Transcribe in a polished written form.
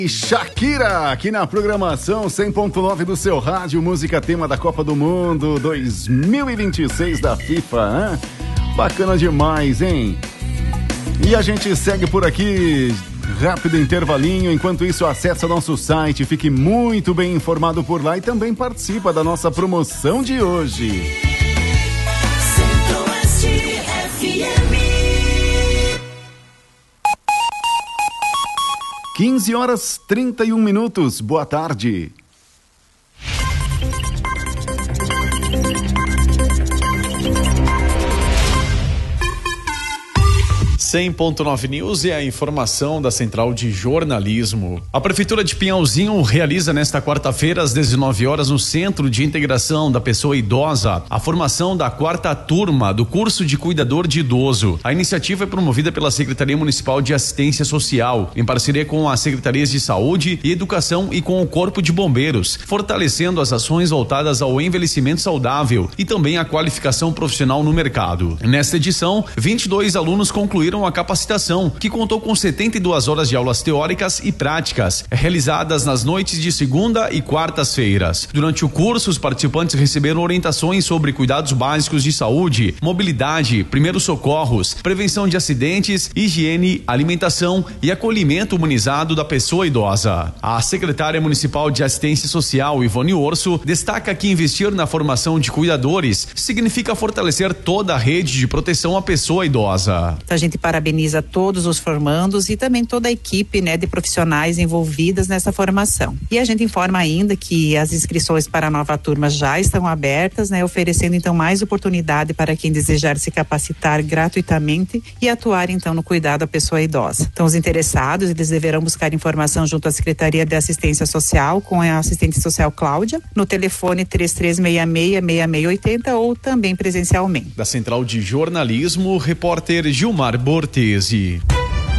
Shakira, aqui na programação 100.9 do seu rádio, música tema da Copa do Mundo 2026 da FIFA, hein? Bacana demais, hein? E a gente segue por aqui, rápido intervalinho, enquanto isso acessa nosso site, fique muito bem informado por lá e também participa da nossa promoção de hoje. Centro-Oeste FM. 15h31, boa tarde. 100.9 News é a informação da Central de Jornalismo. A Prefeitura de Pinhalzinho realiza nesta quarta-feira, às 19 horas, no Centro de Integração da Pessoa Idosa, a formação da 4ª turma do curso de Cuidador de Idoso. A iniciativa é promovida pela Secretaria Municipal de Assistência Social, em parceria com as Secretarias de Saúde e Educação e com o Corpo de Bombeiros, fortalecendo as ações voltadas ao envelhecimento saudável e também a qualificação profissional no mercado. Nesta edição, 22 alunos concluíram a capacitação, que contou com 72 horas de aulas teóricas e práticas, realizadas nas noites de segunda e quartas-feiras. Durante o curso, os participantes receberam orientações sobre cuidados básicos de saúde, mobilidade, primeiros socorros, prevenção de acidentes, higiene, alimentação e acolhimento humanizado da pessoa idosa. A secretária municipal de Assistência Social, Ivone Orso, destaca que investir na formação de cuidadores significa fortalecer toda a rede de proteção à pessoa idosa. A gente parabeniza todos os formandos e também toda a equipe, de profissionais envolvidas nessa formação. E a gente informa ainda que as inscrições para a nova turma já estão abertas, oferecendo então mais oportunidade para quem desejar se capacitar gratuitamente e atuar então no cuidado à pessoa idosa. Então os interessados, eles deverão buscar informação junto à Secretaria de Assistência Social com a assistente social Cláudia, no telefone 3366-6680 ou também presencialmente. Da Central de Jornalismo, repórter Gilmar Bortesi.